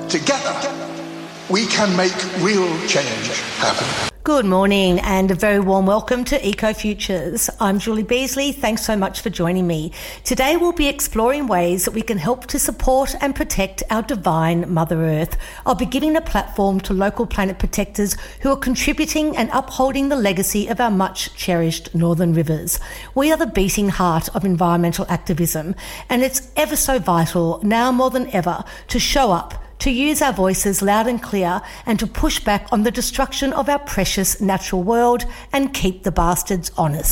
Together, we can make real change happen. Good morning and a very warm welcome to Ecofutures. I'm Julie Beasley. Thanks so much for joining me. Today we'll be exploring ways that we can help to support and protect our divine Mother Earth. I'll be giving a platform to local planet protectors who are contributing and upholding the legacy of our much cherished northern rivers. We are the beating heart of environmental activism, and it's ever so vital now more than ever to show up, to use our voices loud and clear, and to push back on the destruction of our precious natural world and keep the bastards honest.